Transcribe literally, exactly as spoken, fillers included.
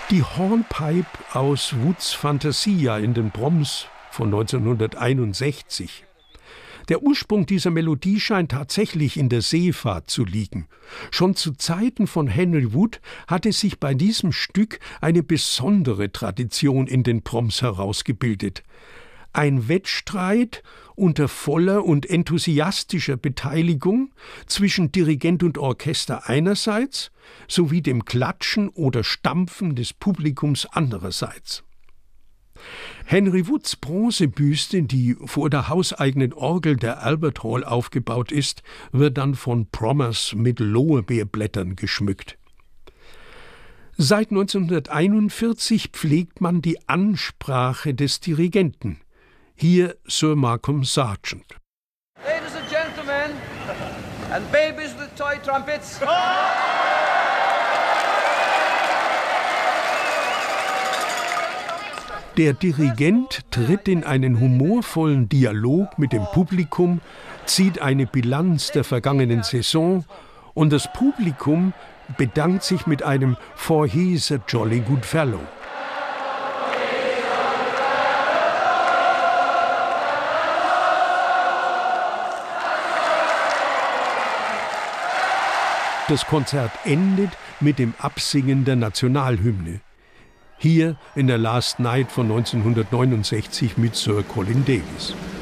Die Hornpipe aus Woods Fantasia in den Proms von neunzehnhunderteinundsechzig. Der Ursprung dieser Melodie scheint tatsächlich in der Seefahrt zu liegen. Schon zu Zeiten von Henry Wood hatte sich bei diesem Stück eine besondere Tradition in den Proms herausgebildet. Ein Wettstreit unter voller und enthusiastischer Beteiligung zwischen Dirigent und Orchester einerseits sowie dem Klatschen oder Stampfen des Publikums andererseits. Henry Woods Bronzebüste, die vor der hauseigenen Orgel der Albert Hall aufgebaut ist, wird dann von Prommers mit Lorbeerblättern geschmückt. Seit neunzehnhunderteinundvierzig pflegt man die Ansprache des Dirigenten. Hier Sir Malcolm Sargent. Ladies and gentlemen, and babies with toy trumpets. Der Dirigent tritt in einen humorvollen Dialog mit dem Publikum, zieht eine Bilanz der vergangenen Saison und das Publikum bedankt sich mit einem "For he's a jolly good fellow". Das Konzert endet mit dem Absingen der Nationalhymne. Hier in der Last Night von neunzehnhundertneunundsechzig mit Sir Colin Davis.